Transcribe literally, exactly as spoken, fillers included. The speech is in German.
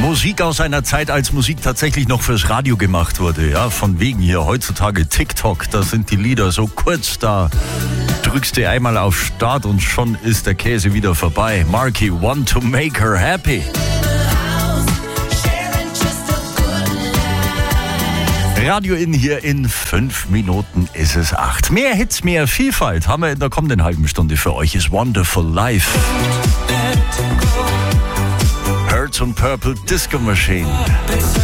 Musik aus einer Zeit, als Musik tatsächlich noch fürs Radio gemacht wurde. Ja, von wegen hier heutzutage TikTok, da sind die Lieder so kurz, da drückst du einmal auf Start und schon ist der Käse wieder vorbei. Marky, Want to Make Her Happy. Radio in hier in fünf Minuten ist es acht. Mehr Hits, mehr Vielfalt haben wir in der kommenden halben Stunde für euch. Ist Wonderful Life. Herz und Purple Disco Machine.